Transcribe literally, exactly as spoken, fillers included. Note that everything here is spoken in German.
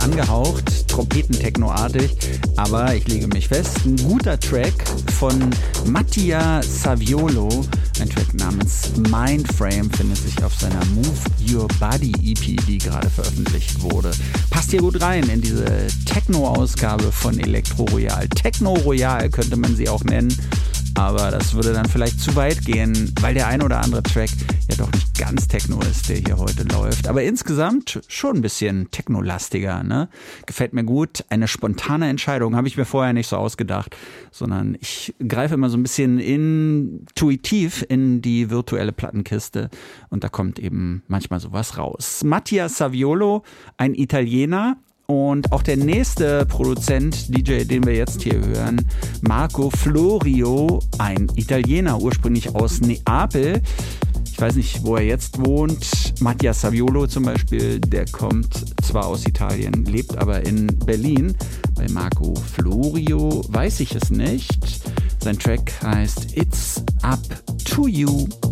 angehaucht, Trompeten-Techno-artig, aber ich lege mich fest, ein guter Track von Mattia Saviolo, ein Track namens Mindframe, findet sich auf seiner Move Your Body E P, die gerade veröffentlicht wurde. Passt hier gut rein in diese Techno-Ausgabe von Elektro Royal. Techno Royal könnte man sie auch nennen, aber das würde dann vielleicht zu weit gehen, weil der ein oder andere Track ja doch nicht ganz Techno ist, der hier heute läuft. Aber insgesamt schon ein bisschen Techno-lastiger, ne? Gefällt mir gut. Eine spontane Entscheidung habe ich mir vorher nicht so ausgedacht, sondern ich greife immer so ein bisschen intuitiv in die virtuelle Plattenkiste und da kommt eben manchmal sowas raus. Mattia Saviolo, ein Italiener. Und auch der nächste Produzent, D J, den wir jetzt hier hören, Marco Florio, ein Italiener, ursprünglich aus Neapel. Ich weiß nicht, wo er jetzt wohnt. Mattia Saviolo zum Beispiel, der kommt zwar aus Italien, lebt aber in Berlin. Bei Marco Florio weiß ich es nicht. Sein Track heißt It's Up to You.